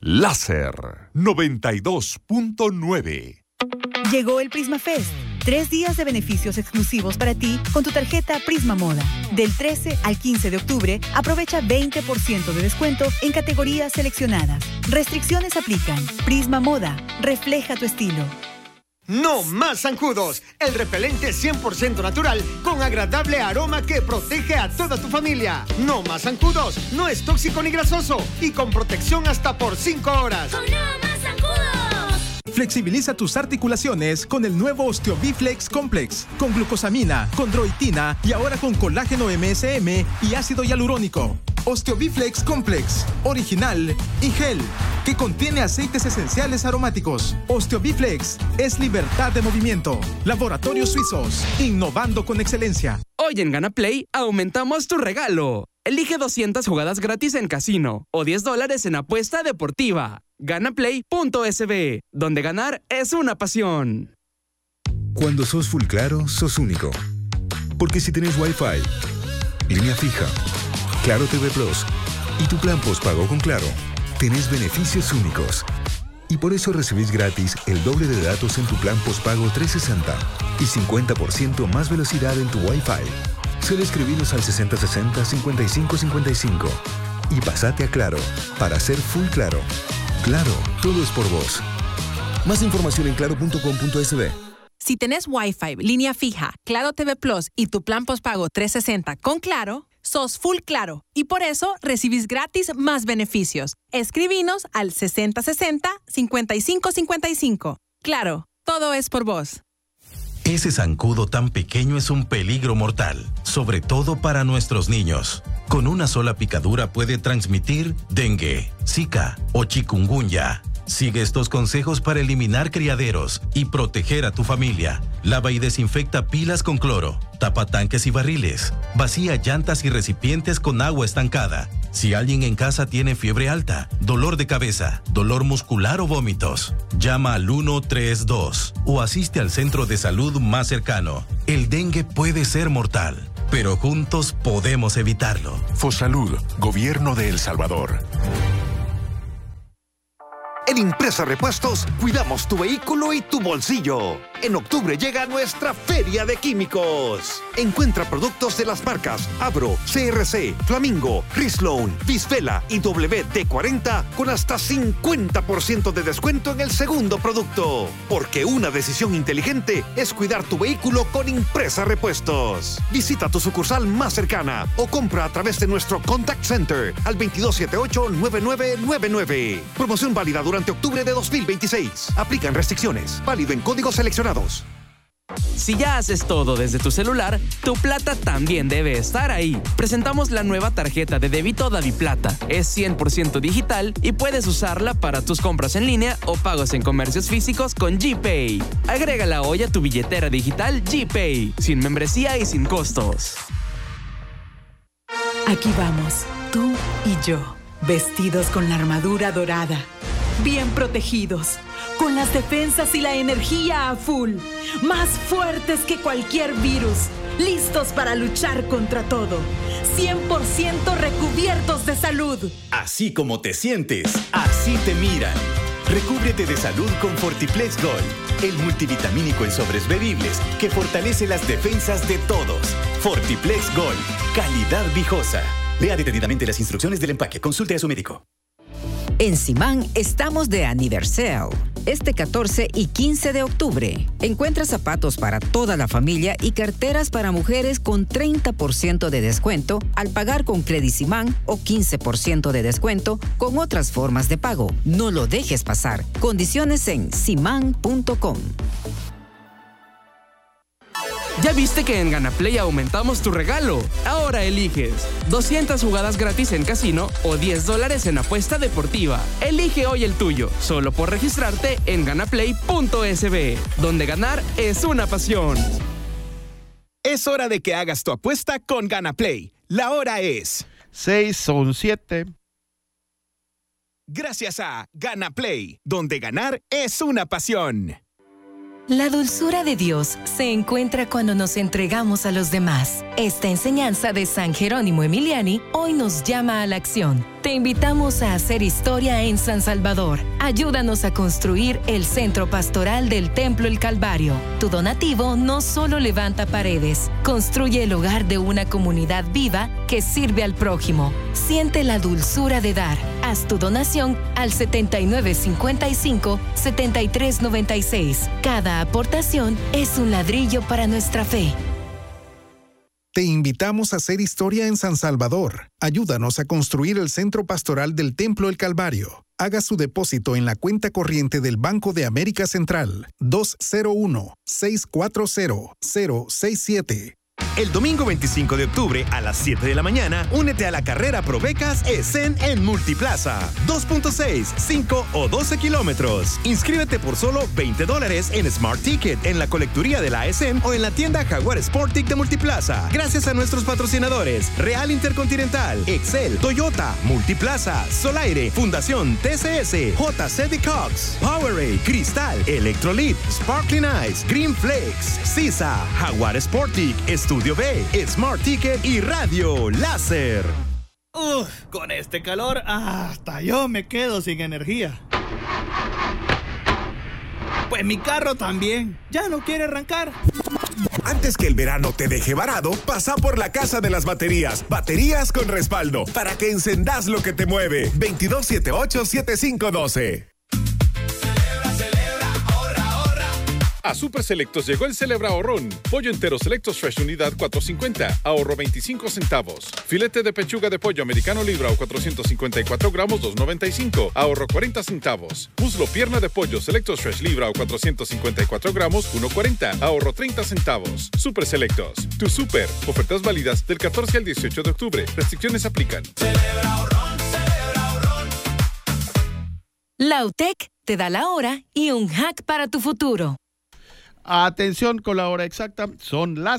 Láser 92.9. Llegó el Prisma Fest. 3 días de beneficios exclusivos para ti con tu tarjeta Prisma Moda. Del 13 al 15 de octubre, aprovecha 20% de descuento en categorías seleccionadas. Restricciones aplican. Prisma Moda. Refleja tu estilo. ¡No más zancudos! El repelente 100% natural con agradable aroma que protege a toda tu familia. ¡No más zancudos! No es tóxico ni grasoso y con protección hasta por 5 horas. ¡Con No más zancudos! Flexibiliza tus articulaciones con el nuevo OsteoBiflex Complex, con glucosamina, chondroitina y ahora con colágeno MSM y ácido hialurónico. OsteoBiflex Complex, original y gel, que contiene aceites esenciales aromáticos. OsteoBiflex es libertad de movimiento. Laboratorios Suizos, innovando con excelencia. Hoy en GanaPlay aumentamos tu regalo. Elige 200 jugadas gratis en casino o $10 en apuesta deportiva. Ganaplay.sb, donde ganar es una pasión. Cuando sos Full Claro, sos único. Porque si tenés Wi-Fi, línea fija, Claro TV Plus y tu plan postpago con Claro, tenés beneficios únicos. Y por eso recibís gratis el doble de datos en tu plan postpago 360 y 50% más velocidad en tu Wi-Fi. Solo escribinos al 6060-5555 y pasate a Claro para ser Full Claro. Claro, todo es por vos. Más información en claro.com.sb. Si tenés Wi-Fi, línea fija, Claro TV Plus y tu plan postpago 360 con Claro, sos Full Claro y por eso recibís gratis más beneficios. Escribinos al 6060-5555. Claro, todo es por vos. Ese zancudo tan pequeño es un peligro mortal, sobre todo para nuestros niños. Con una sola picadura puede transmitir dengue, zika o chikungunya. Sigue estos consejos para eliminar criaderos y proteger a tu familia. Lava y desinfecta pilas con cloro. Tapa tanques y barriles. Vacía llantas y recipientes con agua estancada. Si alguien en casa tiene fiebre alta, dolor de cabeza, dolor muscular o vómitos, llama al 132 o asiste al centro de salud más cercano. El dengue puede ser mortal, pero juntos podemos evitarlo. Fosalud, Gobierno de El Salvador. En Impresa Repuestos, cuidamos tu vehículo y tu bolsillo. En octubre llega nuestra Feria de Químicos. Encuentra productos de las marcas Abro, CRC, Flamingo, Rislone, Visvela y WD-40 con hasta 50% de descuento en el segundo producto. Porque una decisión inteligente es cuidar tu vehículo con Impresa Repuestos. Visita tu sucursal más cercana o compra a través de nuestro Contact Center al 2278-9999. Promoción válida durante octubre de 2026. Aplican restricciones. Válido en códigos seleccionados. Si ya haces todo desde tu celular, tu plata también debe estar ahí. Presentamos la nueva tarjeta de débito DaviPlata. Es 100% digital y puedes usarla para tus compras en línea o pagos en comercios físicos con GPay. Agrégala hoy a tu billetera digital GPay, sin membresía y sin costos. Aquí vamos, tú y yo, vestidos con la armadura dorada, bien protegidos, con las defensas y la energía a full, más fuertes que cualquier virus, listos para luchar contra todo, 100% recubiertos de salud. Así como te sientes, así te miran. Recúbrete de salud con Fortiplex Gold, el multivitamínico en sobres bebibles que fortalece las defensas de todos. Fortiplex Gold, calidad viejosa. Lea detenidamente las instrucciones del empaque. Consulte a su médico. En Simán estamos de aniversario. Este 14 y 15 de octubre. Encuentra zapatos para toda la familia y carteras para mujeres con 30% de descuento al pagar con Credisimán o 15% de descuento con otras formas de pago. No lo dejes pasar. Condiciones en simán.com. ¿Ya viste que en GanaPlay aumentamos tu regalo? Ahora eliges 200 jugadas gratis en casino o $10 en apuesta deportiva. Elige hoy el tuyo, solo por registrarte en ganaplay.sb, donde ganar es una pasión. Es hora de que hagas tu apuesta con GanaPlay. La hora es 6:07. Gracias a GanaPlay, donde ganar es una pasión. La dulzura de Dios se encuentra cuando nos entregamos a los demás. Esta enseñanza de San Jerónimo Emiliani hoy nos llama a la acción. Te invitamos a hacer historia en San Salvador. Ayúdanos a construir el Centro Pastoral del Templo El Calvario. Tu donativo no solo levanta paredes, construye el hogar de una comunidad viva que sirve al prójimo. Siente la dulzura de dar. Haz tu donación al 7955-7396. Cada aportación es un ladrillo para nuestra fe. Te invitamos a hacer historia en San Salvador. Ayúdanos a construir el Centro Pastoral del Templo El Calvario. Haga su depósito en la cuenta corriente del Banco de América Central 201-640-067. El domingo 25 de octubre a las 7 de la mañana, únete a la carrera Provecas ESEN en Multiplaza. 2.6, 5 o 12 kilómetros. Inscríbete por solo $20 en Smart Ticket en la colecturía de la ESEN o en la tienda Jaguar Sportic de Multiplaza. Gracias a nuestros patrocinadores Real Intercontinental, Excel, Toyota, Multiplaza, Solaire, Fundación TCS, JC Cox, Powerade, Cristal, Electrolit, Sparkling Ice, Green Flakes, Sisa, Jaguar Sportic, Estudio B, Smart Ticket y Radio Láser. Con este calor, hasta yo me quedo sin energía. Pues mi carro también, ya no quiere arrancar. Antes que el verano te deje varado, pasa por la Casa de las Baterías. Baterías con respaldo, para que encendás lo que te mueve. 2278-7512. A Super Selectos llegó el Celebra Ahorrón. Pollo entero Selectos Fresh unidad 4.50, ahorro 25 centavos. Filete de pechuga de pollo americano libra o 454 gramos 2.95, ahorro 40 centavos. Muslo pierna de pollo Selectos Fresh libra o 454 gramos 1.40, ahorro 30 centavos. Super Selectos, tu super. Ofertas válidas del 14 al 18 de octubre. Restricciones aplican. Celebra Ahorrón, celebra Ahorrón. La UTEC te da la hora y un hack para tu futuro. Atención con la hora exacta, son las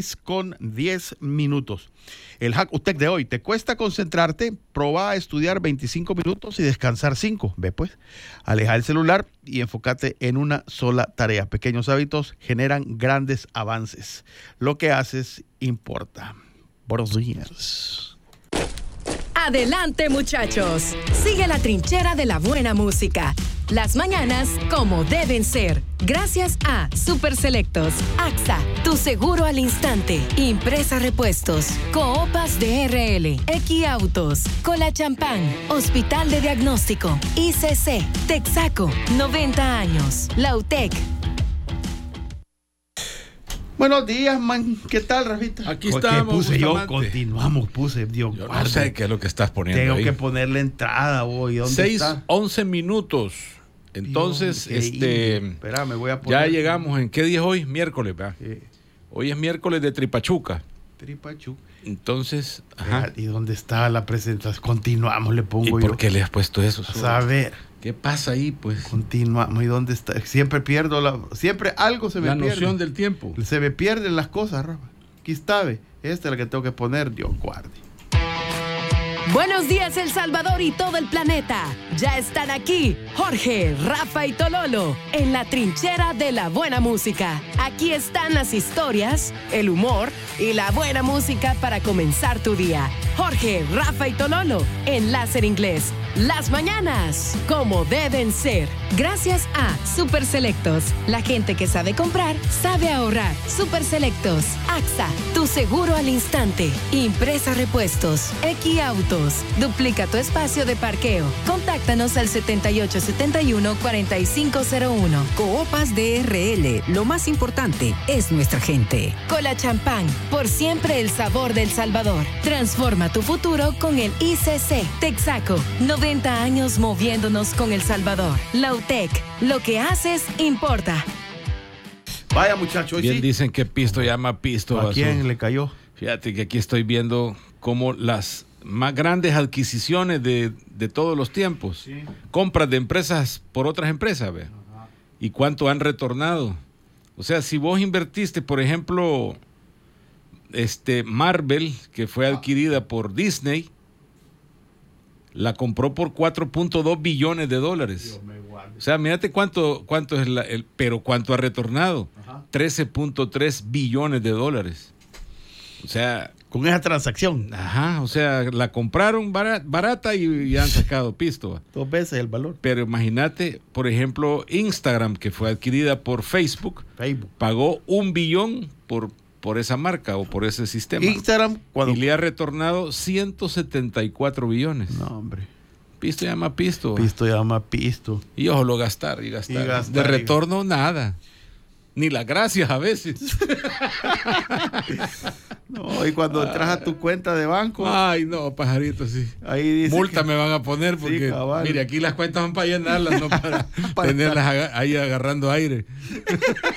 6:10. El hack UTEC de hoy: te cuesta concentrarte, proba a estudiar 25 minutos y descansar 5. Ve pues, aleja el celular y enfócate en una sola tarea. Pequeños hábitos generan grandes avances. Lo que haces importa. Buenos días. Adelante, muchachos. Sigue la trinchera de la buena música. Las mañanas como deben ser. Gracias a Super Selectos, AXA, tu seguro al instante, Impresa Repuestos, Coopas DRL, Equiautos, Cola Champán, Hospital de Diagnóstico, ICC, Texaco, 90 años, La UTEC. Buenos días, man. ¿Qué tal, Rafita? Aquí estamos. Puse, Dios. Yo no sé qué es lo que estás poniendo. Tengo ahí que ponerle entrada hoy. ¿Dónde está? 6:11 minutos. Entonces, Espera, me voy a poner. Ya llegamos. ¿En qué día es hoy? Miércoles, ¿verdad? Hoy es miércoles de Tripachuca. Entonces, ajá. ¿Y dónde está la presentación? Continuamos, le pongo yo. ¿Y por qué le has puesto eso? A ver. ¿Qué pasa ahí, pues? Continuamos. ¿Y dónde está? Siempre pierdo siempre algo se me pierde. La noción del tiempo. Se me pierden las cosas, Rafa. Aquí está, ve. Esta es la que tengo que poner. Dios guarde. Buenos días, El Salvador y todo el planeta. Ya están aquí Jorge, Rafa y Tololo en la trinchera de la buena música. Aquí están las historias, el humor y la buena música para comenzar tu día. Jorge, Rafa y Tololo en Láser Inglés. Las mañanas, como deben ser. Gracias a Super Selectos. La gente que sabe comprar, sabe ahorrar. Super Selectos. AXA, tu seguro al instante. Impresa Repuestos. Equiautos. Duplica tu espacio de parqueo. Contáctanos al 7871-4501. Coopas DRL. Lo más importante es nuestra gente. Cola Champán. Por siempre el sabor del Salvador. Transforma tu futuro con el ICC. Texaco. 90 años moviéndonos con El Salvador. La UTEC, lo que haces importa. Vaya, muchachos. Bien, dicen que pisto llama pisto. ¿A quién le cayó? Fíjate que aquí estoy viendo como las más grandes adquisiciones de todos los tiempos. Sí. Compras de empresas por otras empresas, ¿ve? Ajá. ¿Y cuánto han retornado? O sea, si vos invertiste, por ejemplo, Marvel, que fue adquirida por Disney, la compró por $4.2 billones. O sea, mírate cuánto es pero cuánto ha retornado. Ajá. $13.3 billones. O sea, con esa transacción. Ajá, o sea, la compraron barata y han sacado pisto. 2 veces el valor. Pero imagínate, por ejemplo, Instagram, que fue adquirida por Facebook. Pagó $1 billón por esa marca o por ese sistema. Instagram, y le ha retornado 174 billones. No, hombre. Pisto llama pisto. Pisto llama pisto. Y ojo, gastar. De retorno, nada. Ni las gracias a veces. No, y cuando entras a tu cuenta de banco. Ay, no, pajarito, sí. Ahí dice multa me van a poner porque, mire, aquí las cuentas van para llenarlas, no para tenerlas ahí agarrando aire.